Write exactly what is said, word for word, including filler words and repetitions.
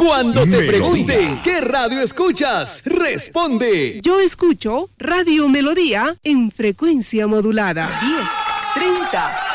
Cuando te pregunten qué radio escuchas, responde. Yo escucho Radio Melodía en frecuencia modulada. diez, treinta.